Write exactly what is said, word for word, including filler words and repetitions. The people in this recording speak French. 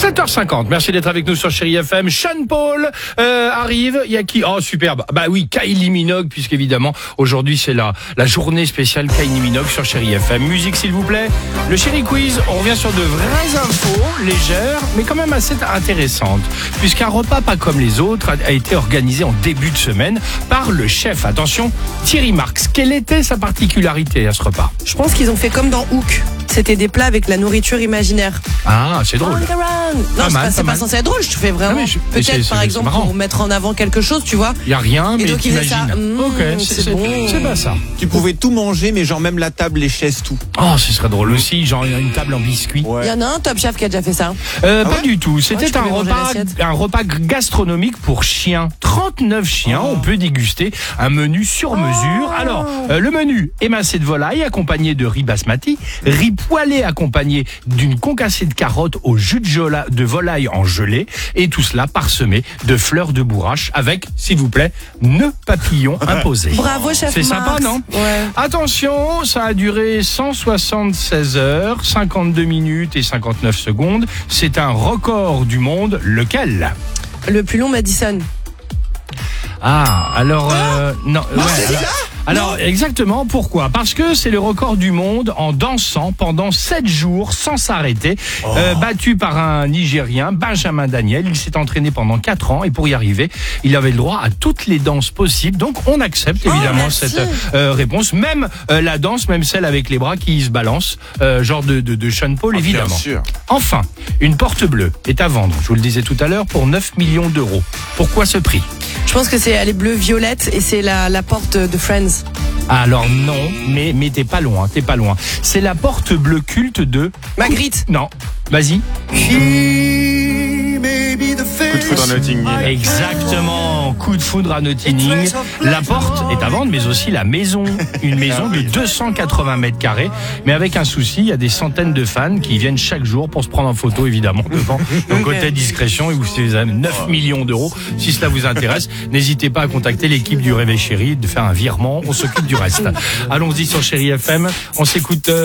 sept heures cinquante, merci d'être avec nous sur Chérie F M. Sean Paul euh, arrive, il y a qui? Oh superbe, bah oui, Kylie Minogue, puisqu'évidemment aujourd'hui c'est la, la journée spéciale Kylie Minogue sur Chérie F M. Musique s'il vous plaît, le Chérie Quiz, on revient sur de vraies infos, légères, mais quand même assez intéressantes, puisqu'un repas pas comme les autres a, a été organisé en début de semaine par le chef, attention, Thierry Marx. Quelle était sa particularité à ce repas? Je pense qu'ils ont fait comme dans Hook. C'était des plats avec la nourriture imaginaire. Ah, c'est drôle. On the run. Non, Pas c'est mal, pas, c'est pas pas mal. censé être drôle. Je te fais vraiment. Ah, mais je- mais c'est- Peut-être c'est- par c'est exemple marrant. pour mettre en avant quelque chose, tu vois. Il y a rien, Et mais donc, il faisait ça. t'imagines. Mmh, ok, c'est c'est bon. c'est pas ça. Tu pouvais tout manger, mais genre même la table, les chaises, tout. Oh, ce serait drôle aussi, genre une table en biscuit. Il y en a un Top Chef qui a déjà fait ça. Euh, Ah pas ouais du tout. Ouais, C'était tu un pouvais manger repas, l'assiette. un repas gastronomique pour chiens. trente-neuf chiens. Oh. On peut déguster un menu sur mesure. Alors, euh, le menu émincé de volaille accompagné de riz basmati, riz poêlé accompagné d'une concassée de carottes au jus de, jola- de volaille en gelée, et tout cela parsemé de fleurs de bourrache avec, s'il vous plaît, nœud papillon imposé. Bravo, chef C'est sympa, Marx. non? Ouais. Attention, ça a duré cent soixante-seize heures, cinquante-deux minutes et cinquante-neuf secondes. C'est un record du monde. Lequel? Le plus long Madison. Ah, alors... Euh, non, ouais, alors, alors, exactement, pourquoi? Parce que c'est le record du monde en dansant pendant sept jours sans s'arrêter, euh, battu par un Nigérien, Benjamin Daniel. Il s'est entraîné pendant quatre ans et pour y arriver, il avait le droit à toutes les danses possibles. Donc on accepte évidemment merci. cette euh, réponse, même euh, la danse, même celle avec les bras qui se balancent, euh, genre de, de, de Sean Paul, Ah, bien évidemment. sûr. Enfin, une porte bleue est à vendre, je vous le disais tout à l'heure, pour neuf millions d'euros. Pourquoi ce prix? Je pense que c'est elle est bleu violette et c'est la, la porte de Friends. Alors non, mais, mais t'es pas loin, t'es pas loin. C'est la porte bleue culte de... Magritte. Non, vas-y. Coup de foudre à Notting Hill. Exactement, coup de foudre à Notting Hill. La porte est à vendre, mais aussi la maison. Une maison de deux cent quatre-vingts mètres carrés. Mais avec un souci, il y a des centaines de fans qui viennent chaque jour pour se prendre en photo, évidemment, devant. Donc, côté discrétion, et vous avez neuf millions d'euros. Si cela vous intéresse, n'hésitez pas à contacter l'équipe du Réveil Chéri, de faire un virement. On s'occupe du reste. Allons-y sur Chéri F M. On s'écoute... euh,